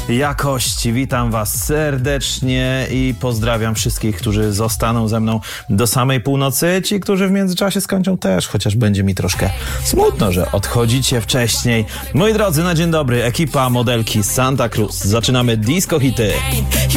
jakości. Witam was serdecznie i pozdrawiam wszystkich, którzy zostaną ze mną do samej północy. Ci, którzy w międzyczasie skończą też, chociaż będzie mi troszkę smutno, że odchodzicie wcześniej. Moi drodzy, na dzień dobry, ekipa modelki z Santa Cruz. Zaczynamy disco hity.